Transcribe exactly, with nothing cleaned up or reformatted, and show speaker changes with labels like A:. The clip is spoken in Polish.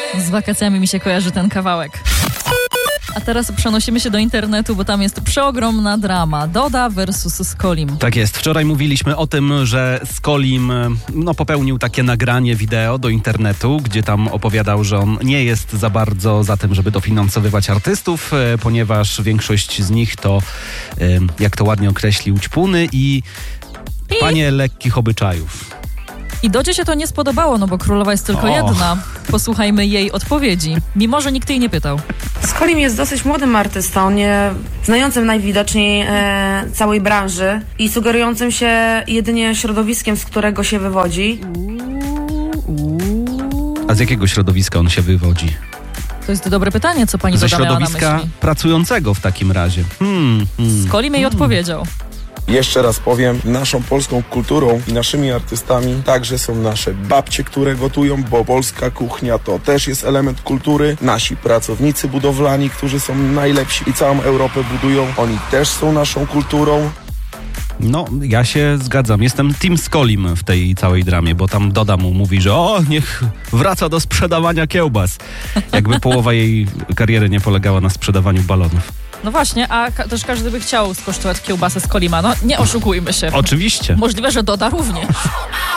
A: Z wakacjami mi się kojarzy ten kawałek. A teraz przenosimy się do internetu, bo tam jest przeogromna drama. Doda versus Skolim.
B: Tak jest. Wczoraj mówiliśmy o tym, że Skolim no, popełnił takie nagranie wideo do internetu, gdzie tam opowiadał, że on nie jest za bardzo za tym, żeby dofinansowywać artystów, ponieważ większość z nich to, jak to ładnie określił, ćpuny i, I? panie lekkich obyczajów.
A: I Dodzie się to nie spodobało, no bo królowa jest tylko
B: O.
A: jedna. Posłuchajmy jej odpowiedzi, mimo że nikt jej nie pytał.
C: Skolim jest dosyć młodym artystą, nie znającym najwidoczniej e, całej branży i sugerującym się jedynie środowiskiem, z którego się wywodzi.
B: A z jakiego środowiska on się wywodzi?
A: To jest dobre pytanie, co pani
B: Ze
A: Doda miała na
B: środowiska
A: myśli.
B: pracującego w takim razie. Hmm, hmm.
A: Skolim jej odpowiedział.
D: Jeszcze raz powiem, naszą polską kulturą i naszymi artystami także są nasze babcie, które gotują, bo polska kuchnia to też jest element kultury. Nasi pracownicy budowlani, którzy są najlepsi i całą Europę budują, oni też są naszą kulturą.
B: No, ja się zgadzam. Jestem team Skolim w tej całej dramie, bo tam Doda mu mówi, że o, niech wraca do sprzedawania kiełbas. Jakby połowa jej kariery nie polegała na sprzedawaniu balonów.
A: No właśnie, a ka- też każdy by chciał skosztować kiełbasę Skolima. No nie oszukujmy się.
B: Oczywiście.
A: Możliwe, że Doda również.